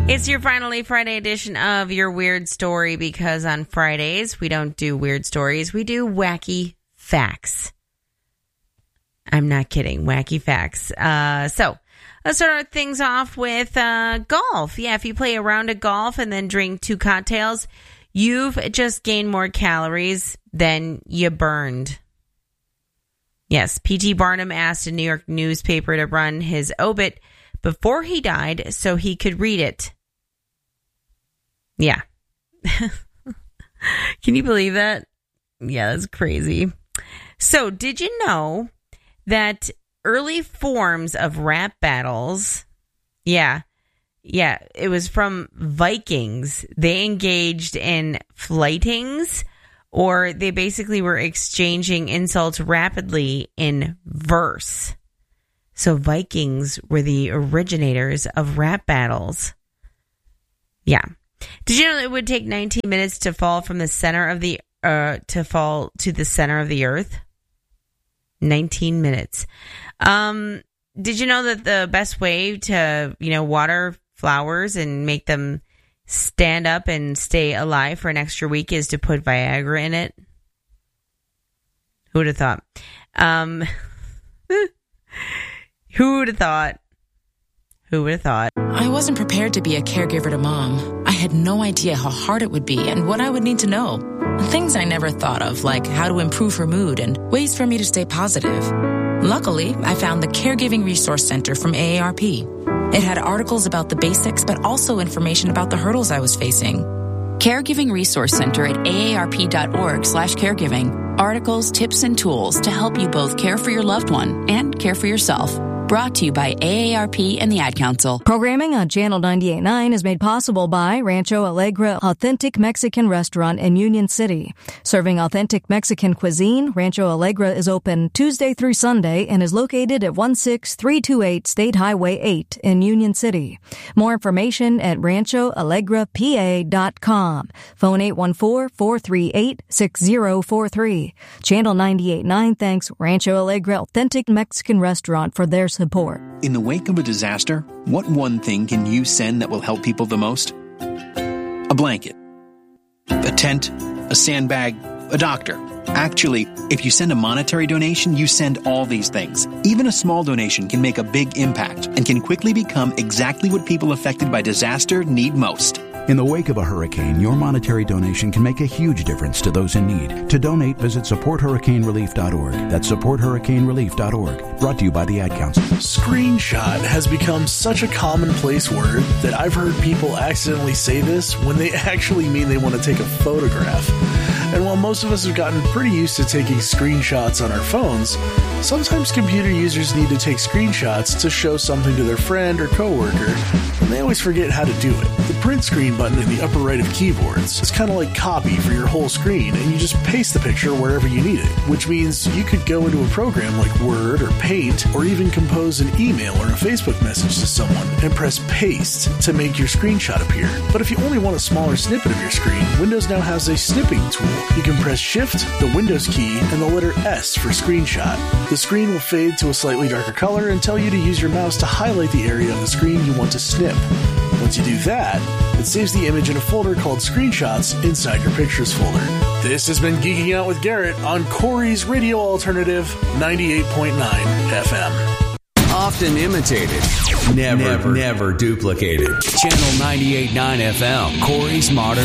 It's your finally Friday edition of your weird story, because on Fridays we don't do weird stories, we do wacky facts. I'm not kidding, wacky facts. So let's start things off with golf. Yeah, if you play a round of golf and then drink 2 cocktails, you've just gained more calories than you burned. Yes, P.T. Barnum asked a New York newspaper to run his obit before he died so he could read it. Yeah. Can you believe that? Yeah, that's crazy. So, did you know that early forms of rap battles, yeah, it was from Vikings. They engaged in flightings, or they basically were exchanging insults rapidly in verse. So Vikings were the originators of rap battles. Yeah. Did you know that it would take 19 minutes to fall from the center of the to fall to the center of the earth? 19 minutes. Did you know that the best way to, water flowers and make them stand up and stay alive for an extra week is to put Viagra in it? Who would have thought? Who would have thought? Who would have thought? I wasn't prepared to be a caregiver to Mom. I had no idea how hard it would be and what I would need to know. Things I never thought of, like how to improve her mood and ways for me to stay positive. Luckily, I found the Caregiving Resource Center from AARP. It had articles about the basics, but also information about the hurdles I was facing. Caregiving Resource Center at aarp.org/caregiving. Articles, tips, and tools to help you both care for your loved one and care for yourself. Brought to you by AARP and the Ad Council. Programming on Channel 98.9 is made possible by Rancho Alegre Authentic Mexican Restaurant in Union City. Serving authentic Mexican cuisine, Rancho Alegre is open Tuesday through Sunday and is located at 16328 State Highway 8 in Union City. More information at ranchoalegrapa.com. Phone 814-438-6043. Channel 98.9 thanks Rancho Alegre Authentic Mexican Restaurant for their support. In the wake of a disaster, what one thing can you send that will help people the most? A blanket, a tent, a sandbag, a doctor. Actually, if you send a monetary donation, you send all these things. Even a small donation can make a big impact and can quickly become exactly what people affected by disaster need most. In the wake of a hurricane, your monetary donation can make a huge difference to those in need. To donate, visit supporthurricanerelief.org. That's supporthurricanerelief.org. Brought to you by the Ad Council. Screenshot has become such a commonplace word that I've heard people accidentally say this when they actually mean they want to take a photograph. And while most of us have gotten pretty used to taking screenshots on our phones, sometimes computer users need to take screenshots to show something to their friend or coworker, and they always forget how to do it. The print screen button in the upper right of keyboards is kind of like copy for your whole screen, and you just paste the picture wherever you need it, which means you could go into a program like Word or Paint, or even compose an email or a Facebook message to someone and press paste to make your screenshot appear. But if you only want a smaller snippet of your screen, Windows now has a snipping tool. You can press Shift, the Windows key, and the letter S for screenshot. The screen will fade to a slightly darker color and tell you to use your mouse to highlight the area of the screen you want to snip. Once you do that, it saves the image in a folder called Screenshots inside your Pictures folder. This has been Geeking Out with Garrett on Corey's Radio Alternative 98.9 FM. Often imitated, never duplicated. Channel 98.9 FM, Corey's Modern